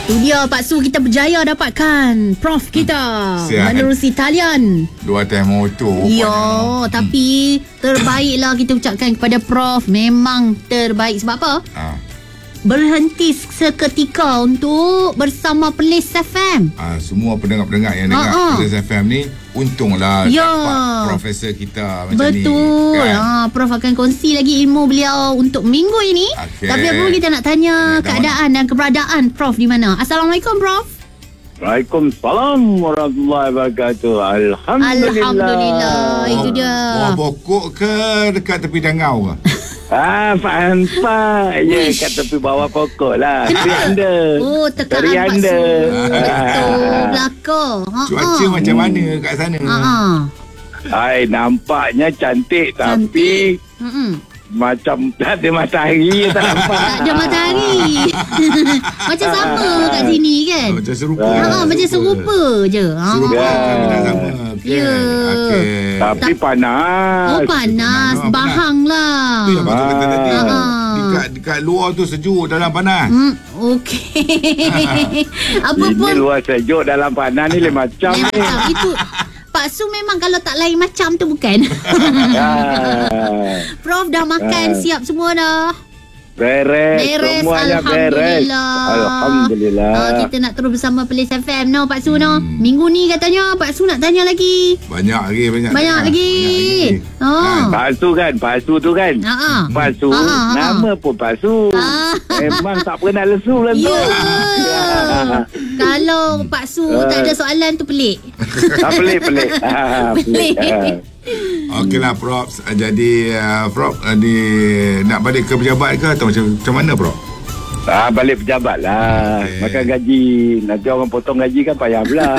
Tu dia Pak Su, kita berjaya dapatkan Prof kita menerusi talian. Dua atas motor. Ya, tapi terbaiklah kita ucapkan kepada Prof. Memang terbaik. Sebab apa? Berhenti seketika untuk bersama Perlis FM. Semua pendengar-pendengar yang dengar Perlis FM ni, untunglah dapat profesor kita macam ni. Betul kan? Prof akan kongsi lagi ilmu beliau untuk minggu ini. Tapi apa kita nak tanya keadaan dan keberadaan Prof di mana. Assalamualaikum Prof. Waalaikumsalam warahmatullahi wabarakatuh. Alhamdulillah. Itu dia. Buah pokok ke dekat tepi dangau ke? Faham Pak. Ya, kat tepi bawah pokok lah. Rianda. Oh, tekaan Pak Su. Betul belakang. Cuaca macam mana kat sana? Nampaknya cantik. Tapi macam tak ada matahari. Tak nampak. Tak ada matahari. Macam sama kat sini kan? Macam serupa. Macam serupa je. Serupa kami dah sama. Ya. Tapi panas. Oh, panas. Bahang lah. Itu yang Pak kata tadi. Dekat luar tu sejuk, dalam panas. Okey. Apa pun. Ini luar sejuk, dalam panas ni lain macam ni. Itu Pak Su memang kalau tak lain macam tu bukan. Prof dah makan siap semua dah. Beres. Semuanya beres. Alhamdulillah. Kita nak terus bersama Perlis FM Pak Su minggu ni katanya Pak Su nak tanya lagi. Banyak lagi. Pak Su tu kan. Pak Su. Nama pun Pak Su. Memang tak pernah lesu lah tu. Kalau Pak Su tak ada soalan tu pelik. Pelik. Okeylah Prof. Jadi Prof nak balik ke pejabat ke atau macam mana Prof? Balik pejabat lah. Makan gaji. Nanti orang potong gaji kan payah pula.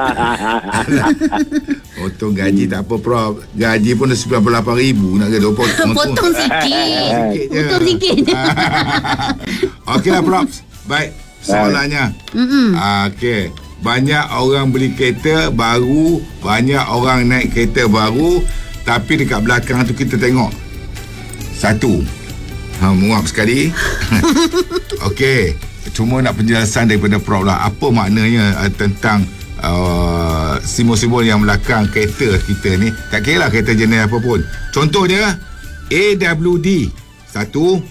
Potong gaji tak apa Prof. Gaji pun dah 98,000 nak kata potong sikit. Potong sikit. Okeylah Prof. Baik. Soalannya. Okey. Banyak orang beli kereta baru, banyak orang naik kereta baru, tapi dekat belakang tu kita tengok satu muap sekali. Okey, cuma nak penjelasan daripada Prof lah, apa maknanya tentang simbol-simbol yang belakang kereta kita ni. Tak kira lah kereta jenis apa pun. Contohnya AWD 1,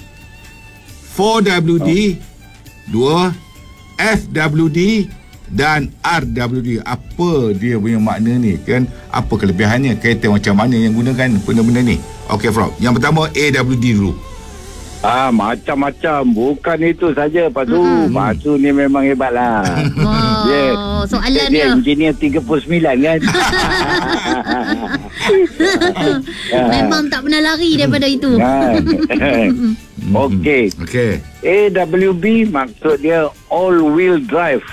4WD 2, FWD dan RWD. Apa dia punya makna ni kan? Apa kelebihannya? Kereta macam mana yang gunakan benda-benda ni? Okey Prof, yang pertama AWD dulu. Macam-macam. Bukan itu saja Pak Su. Pak Su ni memang hebat lah. Soalan dia engineer 39 kan. Memang tak pernah lari daripada itu. Okey. AWB maksud dia all wheel drive.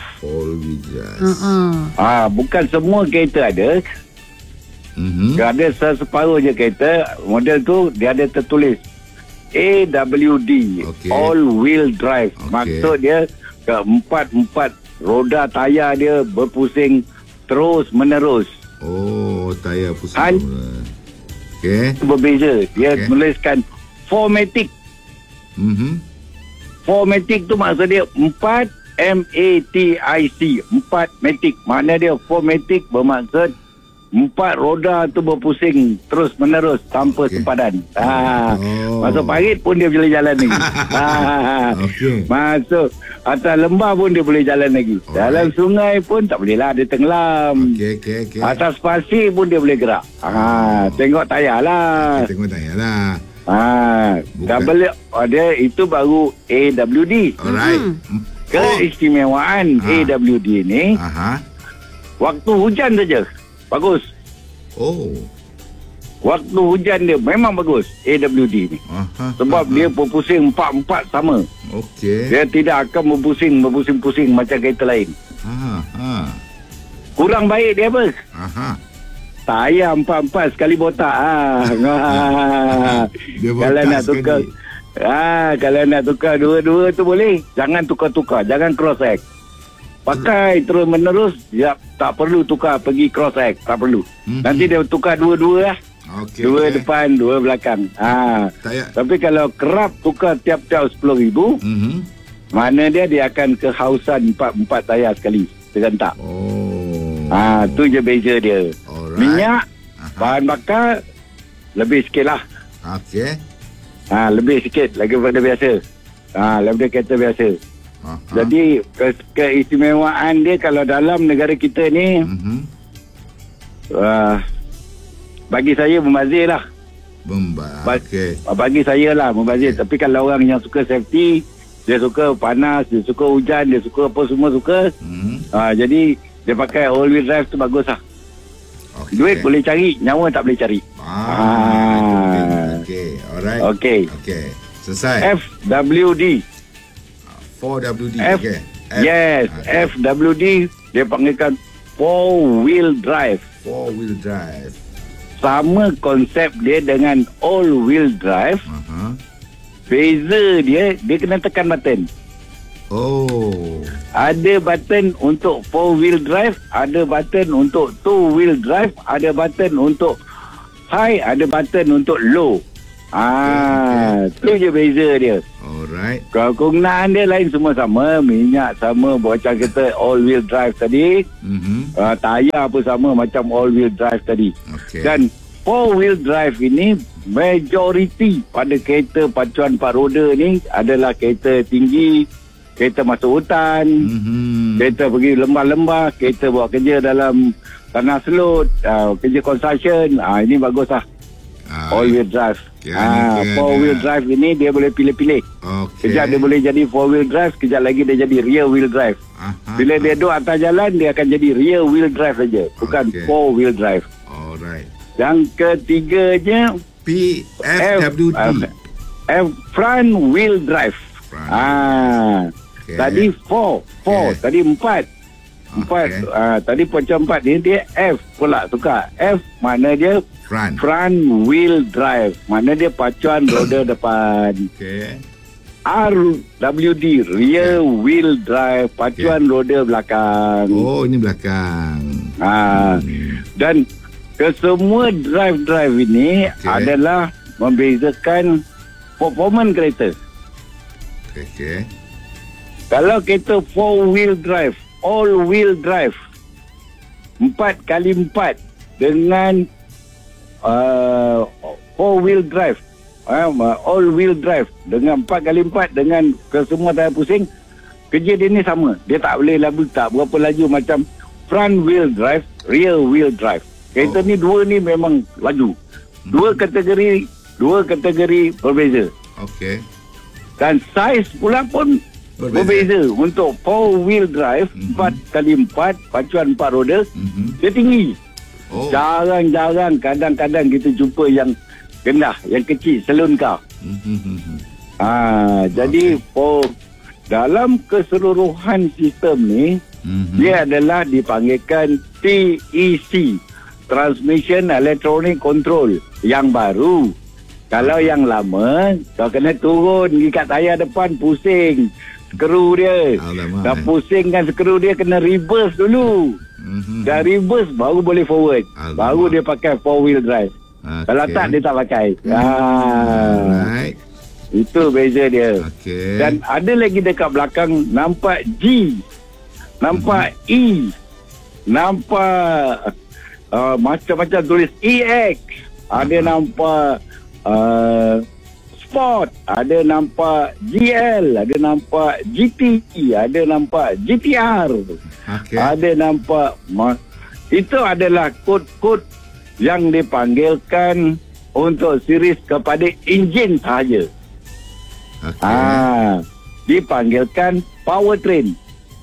Bukan semua kereta ada. Ada separuh je kereta model tu dia ada tertulis AWD, all wheel drive. Maksud dia keempat roda tayar dia berpusing terus menerus. Tayar pusing. Berbeza. Dia tuliskan 4matic. 4matic tu maksud dia 4 MATIC, 4matic. Makna dia 4matic bermaksud 4 roda tu berpusing terus menerus tanpa sempadan. Masuk parit pun dia boleh jalan lagi. Masuk atas lembah pun dia boleh jalan lagi. Dalam sungai pun tak boleh lah, dia tenggelam. Atas pasir pun dia boleh gerak. Tengok tayar lah. Double dia itu baru AWD. Keistimewaan AWD ni waktu hujan saja bagus. Waktu hujan dia memang bagus AWD ni. Sebab dia berpusing 4 sama. Dia tidak akan berpusing macam kereta lain. Kurang baik dia apa? Tayar 4 sekali botak. Kalau nak tukar kalau nak tukar dua-dua tu boleh. Jangan tukar-tukar, jangan cross-act. Pakai terus menerus, tak perlu tukar pergi cross-act, tak perlu. Nanti dia tukar dua-dua lah. Dua depan, dua belakang. Tapi kalau kerap tukar tiap-tiap 10,000, Mana dia akan kehausan 4 tayar sekali serentak. Tu je beza dia. Alright. Minyak, bahan bakar lebih sikit lah. Okey. Lebih sikit lagi daripada biasa. Daripada kereta biasa. Jadi keistimewaan dia kalau dalam negara kita ni, bagi saya membazir lah. Bagi saya lah membazir. Tapi kalau orang yang suka safety, dia suka panas, dia suka hujan, dia suka apa semua suka. Jadi dia pakai all wheel drive tu bagus lah. Duit boleh cari, nyawa tak boleh cari. Alright. Okey. Selesai. FWD. 4WD. Yes, FWD dia panggilkan 4-wheel drive. 4-wheel drive. Sama konsep dia dengan all-wheel drive. Beza dia kena tekan button. Ada button untuk 4-wheel drive, ada button untuk 2-wheel drive, ada button untuk high, ada button untuk low. Tu je beza dia. Alright. Kalau kegunaan dia lain semua sama, minyak sama macam kita all-wheel drive tadi. Tayar pun sama macam all-wheel drive tadi. Dan 4-wheel drive ini majoriti pada kereta pacuan 4 roda ni adalah kereta tinggi, kereta masuk hutan, kereta pergi lembah-lembah, kereta buat kerja dalam tanah selut, kerja construction. Ini bagus lah. All-wheel drive. 4-wheel drive ini dia boleh pilih-pilih. Kejap dia boleh jadi 4-wheel drive, kejap lagi dia jadi rear-wheel drive. Bila dia duduk atas jalan, dia akan jadi rear-wheel drive saja, bukan 4-wheel drive. Alright. Yang ketiganya FWD. Front wheel drive. Tadi 4, tadi 4. Tadi pocong 4 ni dia F pula tukar. F mana dia front wheel drive. Mana dia pacuan roda depan. RWD rear wheel drive, pacuan roda belakang. Ini belakang. Dan kesemua drive ini adalah membezakan performance kereta. Kalau kereta 4-wheel drive, all-wheel drive 4x4 dengan 4-wheel drive, all-wheel drive dengan 4x4 dengan kesemua tayar pusing, kerja dia ni sama. Dia tak boleh tak berapa laju macam front wheel drive, rear wheel drive. Kereta ni dua ni memang laju. Dua kategori berbeza. Dan saiz pula pun berbeza. Untuk 4-wheel drive 4x4 pacuan 4 roda, dia tinggi. Jarang-jarang, kadang-kadang kita jumpa yang rendah, yang kecil, saloon car. Jadi dalam keseluruhan sistem ni, dia adalah dipanggilkan TEC, Transmission Electronic Control, yang baru. Kalau yang lama, kau kena turun ikat tayar depan, pusing skru dia. Dah pusing kan skru dia, kena reverse dulu. Dah reverse baru boleh forward. Baru dia pakai 4-wheel drive. Kalau tak, dia tak pakai. Itu beza dia. Dan ada lagi dekat belakang, nampak G, nampak E, nampak macam-macam tulis EX. Ada nampak Sport, ada nampak GL, ada nampak GT, ada nampak GTR, ada nampak itu adalah kod-kod yang dipanggilkan untuk series kepada enjin sahaja. Dipanggilkan powertrain.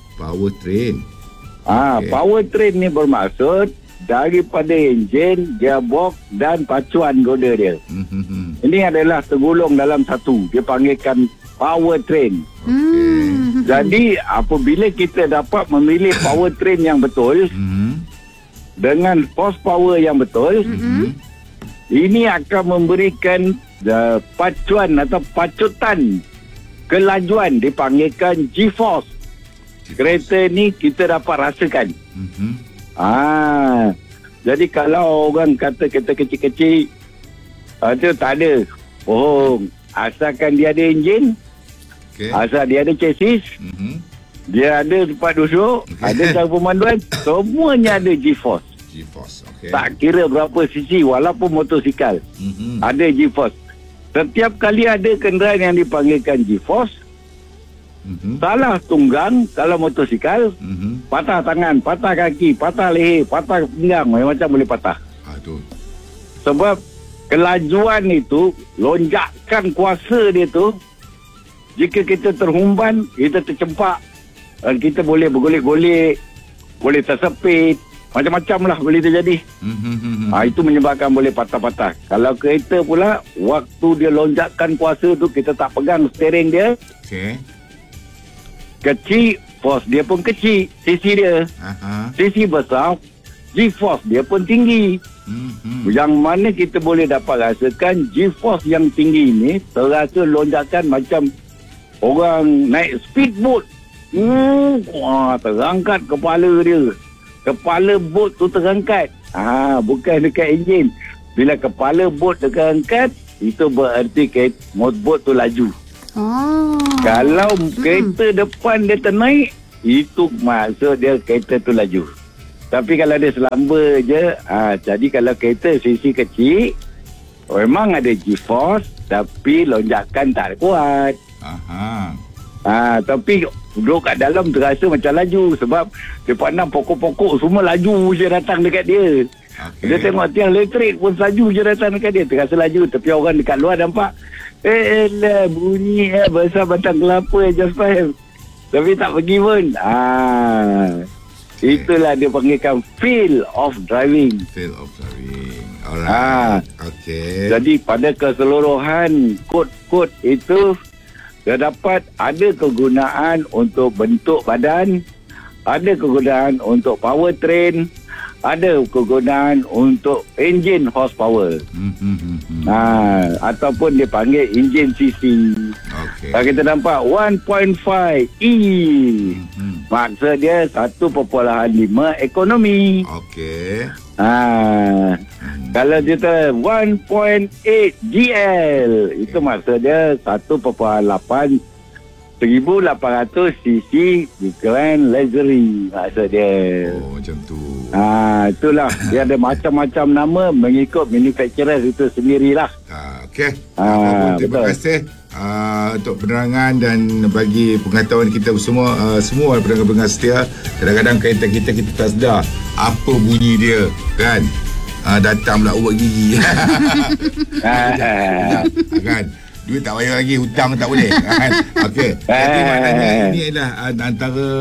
Powertrain ni bermaksud daripada enjin, gearbox dan pacuan roda dia. Ini adalah tergolong dalam satu. Dia panggilkan powertrain. Jadi apabila kita dapat memilih powertrain yang betul dengan horsepower yang betul, ini akan memberikan pacuan atau pacutan kelajuan, dipanggilkan G-force. Kereta ni kita dapat rasakan. Jadi kalau orang kata kereta kecil-kecil, itu tak ada. Bohong. Asalkan dia ada enjin, Asal dia ada chassis, dia ada tempat duduk, ada cara pemanduan, semuanya ada G-Force. Tak kira berapa cc, walaupun motosikal, ada G-Force. Setiap kali ada kenderaan yang dipanggilkan G-Force, salah tunggang kalau motosikal, patah tangan, patah kaki, patah leher, patah pinggang, macam boleh patah. Sebab kelajuan itu, lonjakan kuasa dia tu, jika kita terhumban, kita tercempak, kita boleh bergolek-golek, boleh tersepit, macam-macam lah boleh terjadi. Itu menyebabkan boleh patah-patah. Kalau kereta pula, waktu dia lonjakan kuasa tu, kita tak pegang steering dia, kecil, force dia pun kecil, sisi dia. Sisi besar, G-force dia pun tinggi. Yang mana kita boleh dapat rasakan G-force yang tinggi ni terasa lonjakan macam orang naik speedboat. Terangkat kepala dia. Kepala bot tu terangkat. Bukan dekat enjin. Bila kepala bot terangkat, itu bererti bot tu laju. Kalau kereta depan dia ternaik, itu maksud dia kereta tu laju. Tapi kalau dia selamba je, jadi kalau kereta sisi kecil, memang ada G-force, tapi lonjakan tak kuat. Tapi duduk kat dalam terasa macam laju, sebab dia pandang pokok-pokok semua laju je datang dekat dia. Dia tengok tiang elektrik pun laju je datang dekat dia, terasa laju. Tapi orang dekat luar nampak, bunyi besar batang kelapa just fine. Tapi tak pergi pun. Itulah dia panggilkan feel of driving. Alright. Jadi pada keseluruhan kod-kod itu, terdapat ada kegunaan untuk bentuk badan, ada kegunaan untuk powertrain, ada kegunaan untuk engine horsepower. Ataupun dia panggil engine cc. Kalau kita nampak 1.5 E, maksud dia 1.5 ekonomi. Kalau kita 1.8 GL, itu maksud dia 1.8 1,800 cc Grand Luxury maksud dia. Macam tu. Itulah. Dia ada macam-macam nama mengikut manufacturer itu sendirilah. Terima kasih untuk penerangan dan bagi pengetahuan kita semua, semua pendengar-pendengar setia. Kadang-kadang kereta kita tak sedar apa bunyi dia, kan? Datang pula ubat gigi. Kan? Duit tak bayar lagi, hutang tak boleh, kan? Jadi maknanya ini adalah antara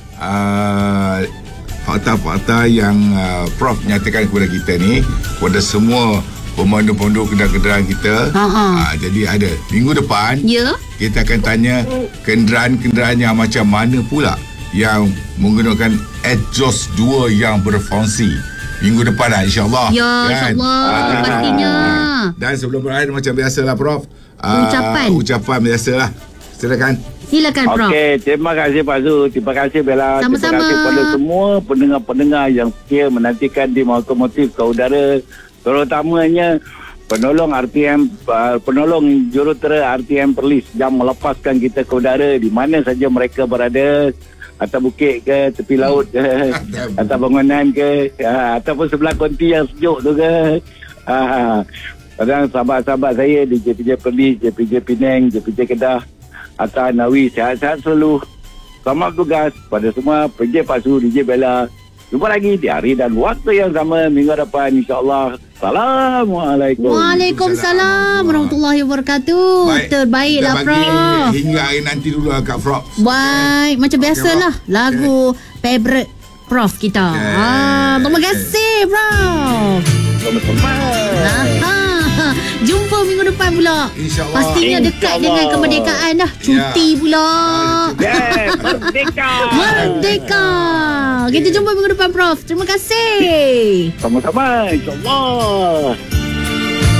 fakta-fakta yang Prof nyatakan kepada kita ni, kepada semua pemandu-pemandu kenderaan kita. Jadi ada minggu depan kita akan tanya kenderaan-kenderaan yang macam mana pula yang menggunakan exhaust 2 yang berfungsi. Minggu depan lah, insyaAllah. InsyaAllah, pastinya. Dan sebelum berakhir, macam biasalah Prof, ucapan biasalah. Silakan Prof. Terima kasih Pak Zul, terima kasih Bella. Sama-sama. Terima kasih kepada semua pendengar-pendengar yang setia menantikan di Automotif ke Udara, terutamanya penolong RTM, penolong jurutera RTM Perlis yang melepaskan kita ke udara di mana saja mereka berada, atas bukit ke, tepi laut ke, atas bangunan ke, ataupun sebelah konti yang sejuk tu ke. Kadang sahabat-sahabat saya di JPJ Perlis, JPJ Penang, JPJ Kedah, atas Nawi, sihat-sihat selalu. Selamat tugas pada semua. PJ Pak Su, DJ Bella. Jumpa lagi di hari dan waktu yang sama minggu depan, insyaAllah. Assalamualaikum. Waalaikumsalam warahmatullahi wabarakatuh. Terbaiklah Prof. Hingga hari nanti dulu Kak Prof. Baik, macam biasalah lagu favorite Prof kita. Terima kasih Prof. Jumpa minggu depan pula. InsyaAllah. Pastinya dekat dengan kemerdekaan dah. Cuti pula. Merdeka. Kita jumpa minggu depan Prof. Terima kasih. Sama-sama, insyaAllah.